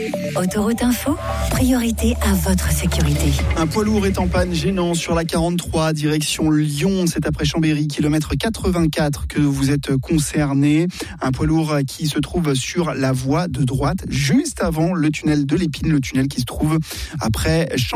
Autoroute Info, priorité à votre sécurité. Un poids lourd est en panne gênant sur la 43 direction Lyon. C'est après Chambéry, kilomètre 84 que vous êtes concerné. Un poids lourd qui se trouve sur la voie de droite, juste avant le tunnel de l'Épine, le tunnel qui se trouve après Chambéry.